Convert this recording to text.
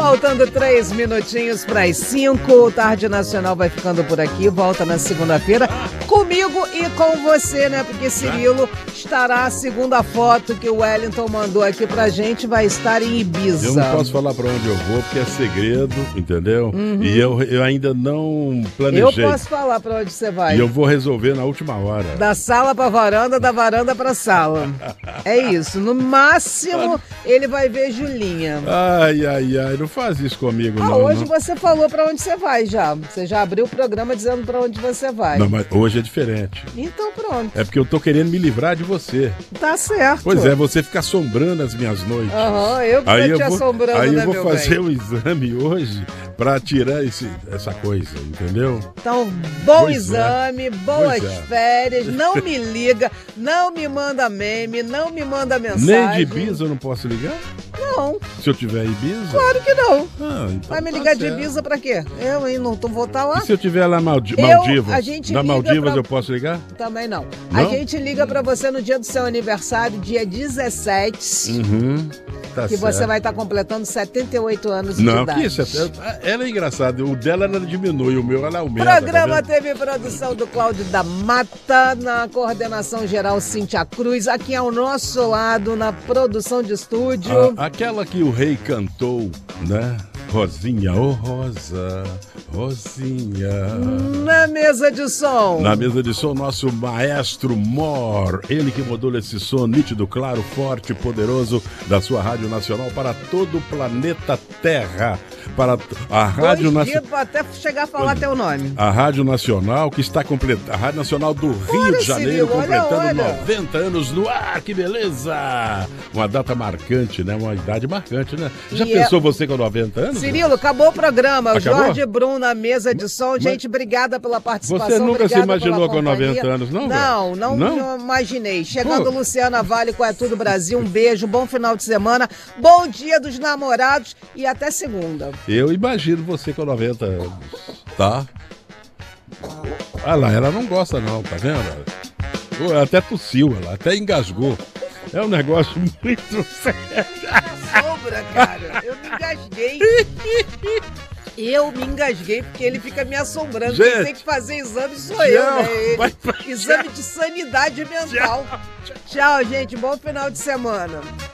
Faltando 3 minutinhos para as 5, o Tarde Nacional vai ficando por aqui, volta na segunda-feira comigo e com você, né? Porque Cirilo estará, segundo a foto que o Wellington mandou aqui pra gente, vai estar em Ibiza. Eu não posso falar pra onde eu vou, porque é segredo, entendeu? E eu ainda não planejei. Eu posso falar pra onde você vai. E eu vou resolver na última hora. Da sala pra varanda, da varanda pra sala. É isso. No máximo, ele vai ver Julinha. Ai, não faz isso comigo, não. Hoje não. você falou pra onde você vai já. Você já abriu o programa dizendo pra onde você vai. Não, mas hoje é diferente. Então pronto. É porque eu tô querendo me livrar de você. Tá certo. Pois é, você fica assombrando as minhas noites. Eu que tô te assombrando, Aí né, eu vou meu fazer bem? o exame hoje pra tirar essa coisa, entendeu? Então, bom Pois é. exame, boas Pois é. férias, não me liga, não me manda meme, não me manda mensagem. Nem de Ibiza eu não posso ligar? Não, Se eu tiver em Ibiza? claro que não. Então Vai me tá ligar de certo. Ibiza pra quê? Eu hein, não vou estar lá. E se eu tiver lá Maldivas? a gente Na liga Maldivas pra- eu posso ligar? Também não. Não? A gente liga pra você no dia do seu aniversário, dia 17, Tá que certo. você vai estar completando 78 anos de Não, idade. que isso? Ela é engraçada. O dela ela diminui, o meu ela aumenta. Programa tá vendo? teve produção do Cláudio da Mata, na coordenação geral Cíntia Cruz, aqui ao nosso lado na produção de estúdio. Aquela que o rei cantou, né? Rosinha, ô Rosa, Rosinha. Na mesa de som. Na mesa de som, nosso maestro Mor, ele que modula esse som nítido, claro, forte, poderoso da sua Rádio Nacional para todo o planeta Terra. Para a Rádio Nacional. Pra até chegar a falar teu nome. A Rádio Nacional que está completando. A Rádio Nacional do Rio Olha, de Janeiro, Cirilo, olha, completando olha. 90 anos no ar, que beleza! Uma data marcante, né? Uma idade marcante, né? Já E pensou você com 90 anos? Cirilo, acabou o programa. O Acabou? Jorge Brum na mesa de som. Gente, obrigada pela participação. Você nunca se obrigada imaginou pela com 90 companhia. anos, não, velho? Não imaginei. Chegando Pô. Luciana Vale com É Tudo Brasil. Um beijo, bom final de semana. Bom dia dos namorados e até segunda. Eu imagino você com 90 anos, tá? Ah lá, ela não gosta não, tá vendo? Pô, ela até tossiu, ela até engasgou. É um negócio muito sério. Sombra, cara. Eu me engasguei. Eu me engasguei porque ele fica me assombrando. Gente, Quem tem que fazer exame sou eu, tchau. né? Ele. Vai pra- Exame de sanidade mental. Tchau, gente. Bom final de semana.